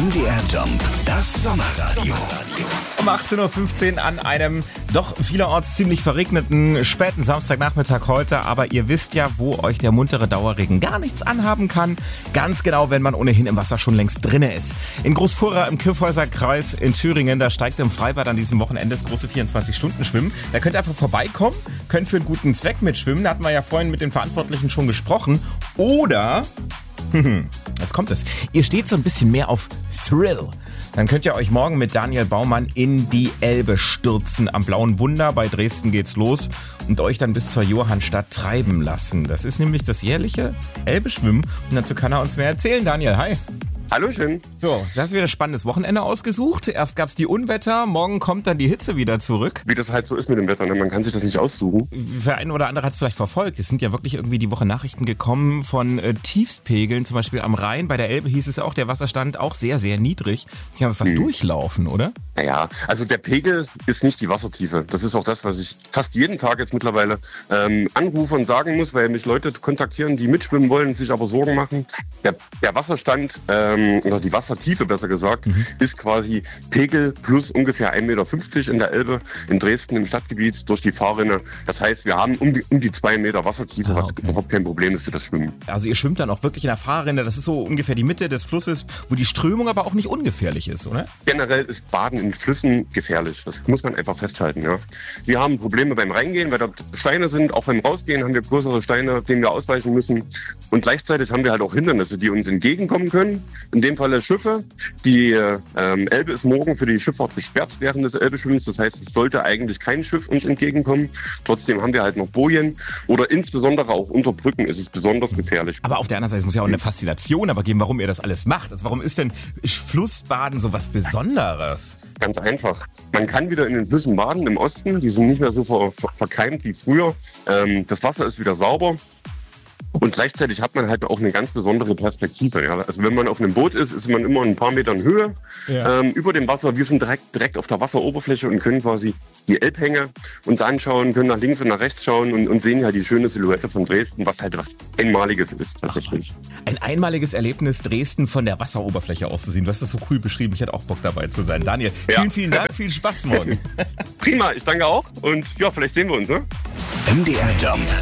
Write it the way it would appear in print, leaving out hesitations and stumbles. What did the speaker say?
MDR Jump, das Sommerradio. Um 18.15 Uhr an einem doch vielerorts ziemlich verregneten späten Samstagnachmittag heute. Aber ihr wisst ja, wo euch der muntere Dauerregen gar nichts anhaben kann. Ganz genau, wenn man ohnehin im Wasser schon längst drinne ist. In Großfurra im Kyffhäuser-Kreis in Thüringen, da steigt im Freibad an diesem Wochenende das große 24-Stunden-Schwimmen. Da könnt ihr einfach vorbeikommen, könnt für einen guten Zweck mitschwimmen. Da hatten wir ja vorhin mit den Verantwortlichen schon gesprochen. Oder, jetzt kommt es, ihr steht so ein bisschen mehr auf Thrill. Dann könnt ihr euch morgen mit Daniel Baumann in die Elbe stürzen. Am Blauen Wunder bei Dresden geht's los und euch dann bis zur Johannstadt treiben lassen. Das ist nämlich das jährliche Elbe-Schwimmen. Und dazu kann er uns mehr erzählen. Daniel, hi. Hallöchen. So, das ist wieder ein spannendes Wochenende ausgesucht. Erst gab's die Unwetter, morgen kommt dann die Hitze wieder zurück. Wie das halt so ist mit dem Wetter, ne? Man kann sich das nicht aussuchen. Für einen oder andere hat es vielleicht verfolgt. Es sind ja wirklich irgendwie die Woche Nachrichten gekommen von Tiefspegeln. Zum Beispiel am Rhein, bei der Elbe hieß es auch, der Wasserstand auch sehr, sehr niedrig. Die haben fast durchlaufen, oder? Naja, also der Pegel ist nicht die Wassertiefe. Das ist auch das, was ich fast jeden Tag jetzt mittlerweile anrufe und sagen muss, weil mich Leute kontaktieren, die mitschwimmen wollen, sich aber Sorgen machen. Der Wasserstand, oder die Wassertiefe besser gesagt, ist quasi Pegel plus ungefähr 1,50 Meter in der Elbe, in Dresden im Stadtgebiet durch die Fahrrinne. Das heißt, wir haben um die 2 Meter Wassertiefe, was überhaupt kein Problem ist für das Schwimmen. Also ihr schwimmt dann auch wirklich in der Fahrrinne, das ist so ungefähr die Mitte des Flusses, wo die Strömung aber auch nicht ungefährlich ist, oder? Generell ist Baden in Flüssen gefährlich. Das muss man einfach festhalten. Ja. Wir haben Probleme beim Reingehen, weil dort Steine sind. Auch beim Rausgehen haben wir größere Steine, denen wir ausweichen müssen. Und gleichzeitig haben wir halt auch Hindernisse, die uns entgegenkommen können. In dem Falle Schiffe. Die Elbe ist morgen für die Schifffahrt gesperrt während des Elbeschwimmens. Das heißt, es sollte eigentlich kein Schiff uns entgegenkommen. Trotzdem haben wir halt noch Bojen. Oder insbesondere auch unter Brücken ist es besonders gefährlich. Aber auf der anderen Seite, es muss ja auch eine Faszination aber geben, warum ihr das alles macht. Also warum ist denn Flussbaden so was Besonderes? Ganz einfach. Man kann wieder in den Flüssen baden im Osten. Die sind nicht mehr so verkeimt wie früher. Das Wasser ist wieder sauber. Und gleichzeitig hat man halt auch eine ganz besondere Perspektive. Ja. Also wenn man auf einem Boot ist, ist man immer ein paar Metern Höhe über dem Wasser. Wir sind direkt auf der Wasseroberfläche und können quasi die Elbhänge uns anschauen, können nach links und nach rechts schauen und sehen ja die schöne Silhouette von Dresden, was halt was Einmaliges ist tatsächlich. Ein einmaliges Erlebnis, Dresden von der Wasseroberfläche aus zu sehen. Du hast das so cool beschrieben. Ich hätte auch Bock dabei zu sein. Daniel, vielen Dank, viel Spaß morgen. Prima, ich danke auch und ja, vielleicht sehen wir uns, ne? MDR Jump.